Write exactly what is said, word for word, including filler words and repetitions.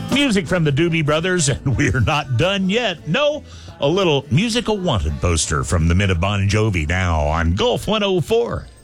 Music from the Doobie Brothers, and we're not done yet. No, a little Musical Wanted poster from the men of Bon Jovi now on Golf one oh four.